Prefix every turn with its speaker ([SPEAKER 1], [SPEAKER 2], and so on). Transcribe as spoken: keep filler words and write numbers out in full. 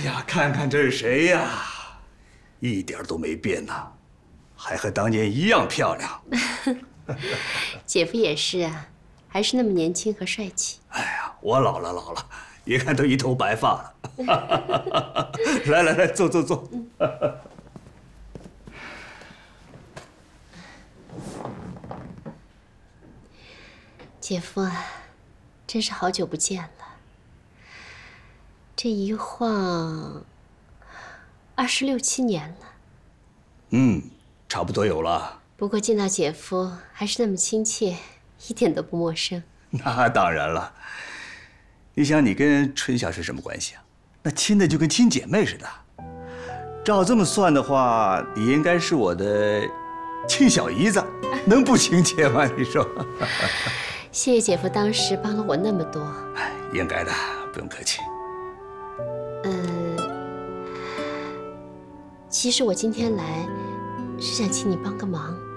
[SPEAKER 1] 呀，看看这是谁呀？一点都没变呐，还和当年一样漂亮。
[SPEAKER 2] 姐夫也是啊，还是那么年轻和帅气。
[SPEAKER 1] 哎呀，我老了老了，一看都一头白发了。来来来，坐坐坐。
[SPEAKER 2] 姐夫啊，真是好久不见了。这一晃，二十六七年了。
[SPEAKER 1] 嗯，差不多有了。
[SPEAKER 2] 不过见到姐夫还是那么亲切，一点都不陌生。
[SPEAKER 1] 那当然了。你想，你跟春晓是什么关系啊？那亲的就跟亲姐妹似的。照这么算的话，你应该是我的亲小姨子，能不亲切吗？你说？
[SPEAKER 2] 谢谢姐夫当时帮了我那么多。
[SPEAKER 1] 哎，应该的，不用客气。
[SPEAKER 2] 嗯，其实我今天来是想请你帮个忙。